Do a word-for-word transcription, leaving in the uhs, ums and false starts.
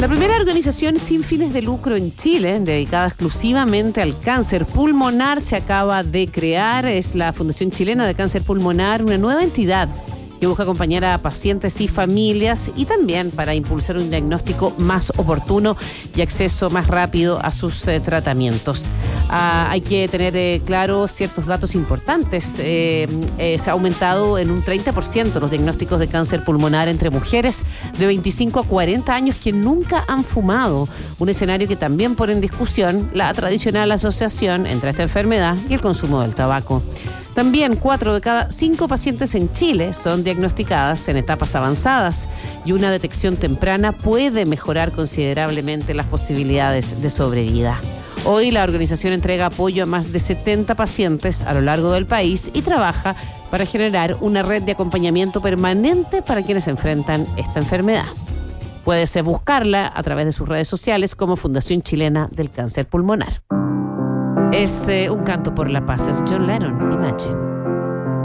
La primera organización sin fines de lucro en Chile, dedicada exclusivamente al cáncer pulmonar, se acaba de crear. Es la Fundación Chilena de Cáncer Pulmonar, una nueva entidad que busca acompañar a pacientes y familias y también para impulsar un diagnóstico más oportuno y acceso más rápido a sus eh, tratamientos. Ah, hay que tener eh, claro ciertos datos importantes. Eh, eh, se ha aumentado en un treinta por ciento los diagnósticos de cáncer pulmonar entre mujeres de veinticinco a cuarenta años que nunca han fumado, un escenario que también pone en discusión la tradicional asociación entre esta enfermedad y el consumo del tabaco. También cuatro de cada cinco pacientes en Chile son diagnosticadas en etapas avanzadas y una detección temprana puede mejorar considerablemente las posibilidades de sobrevida. Hoy la organización entrega apoyo a más de setenta pacientes a lo largo del país y trabaja para generar una red de acompañamiento permanente para quienes enfrentan esta enfermedad. Puedes buscarla a través de sus redes sociales como Fundación Chilena del Cáncer Pulmonar. Es eh, un canto por la paz. Es John Lennon, Imagine.